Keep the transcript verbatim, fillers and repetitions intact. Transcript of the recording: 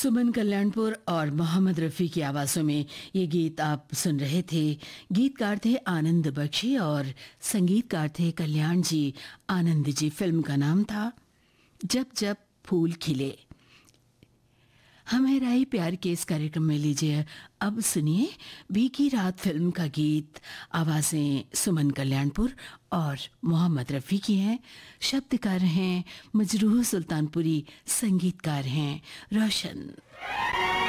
सुमन कल्याणपुर और मोहम्मद रफ़ी की आवाज़ों में ये गीत आप सुन रहे थे। गीतकार थे आनंद बख्शी और संगीतकार थे कल्याण जी आनंद जी। फिल्म का नाम था जब जब फूल खिले। हमें राय प्यार के इस कार्यक्रम में लीजिए अब सुनिए भीगी रात फिल्म का गीत। आवाज़ें सुमन कल्याणपुर और मोहम्मद रफ़ी की हैं। शब्दकार हैं मजरूह सुल्तानपुरी, संगीतकार हैं रोशन।